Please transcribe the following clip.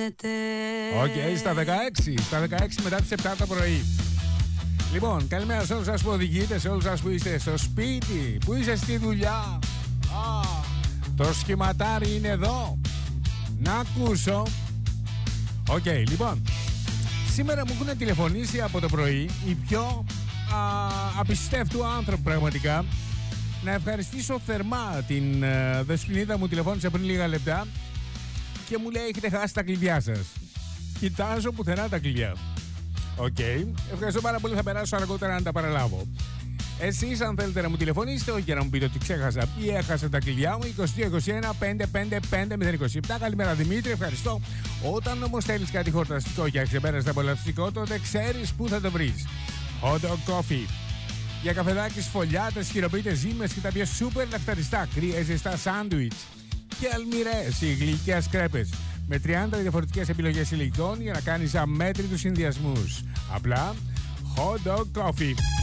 γίνεται. Οκ, στα 16 μετά τις 7 το πρωί. Λοιπόν, καλημέρα σε όλους σας που οδηγείτε, σε όλους σας που είστε στο σπίτι, που είστε στη δουλειά. Το σχηματάρι είναι εδώ. Να ακούσω. Οκ, λοιπόν, σήμερα μου έχουν τηλεφωνήσει από το πρωί οι πιο απιστεύτου άνθρωποι πραγματικά. Να ευχαριστήσω θερμά την δεσποινίδα μου, τηλεφώνησε πριν λίγα λεπτά και μου λέει έχετε χάσει τα κλειδιά σας. Κοιτάζω πουθενά τα κλειδιά. Οκ, ευχαριστώ πάρα πολύ, θα περάσω αργότερα να τα παραλάβω. Εσείς αν θέλετε να μου τηλεφωνήσετε, όχι για να μου πείτε ότι ξέχασα ή έχασα τα κλειδιά μου, 2221-555-027. Καλημέρα Δημήτρη, ευχαριστώ. Όταν όμως θέλεις κάτι χορταστικό για ξεπέραστα απολαυστικό, τότε ξέρεις πού θα το βρεις. Hot Dog Coffee. Για καφεδάκι, σφολιάτες, χειροποίητες, ζύμες και τα πιο σούπερ λαχταριστά, κρύα ζεστά σάντουιτς και αλμυρές ή γλυκές κρέπες. Με 30 διαφορετικές επιλογές υλικών για να κάνεις αμέτρητους συνδυασμούς. Απλά Hot Dog Coffee.